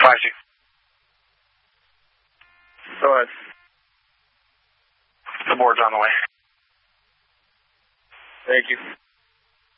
Flashy. Go ahead. The board's on the way. Thank you.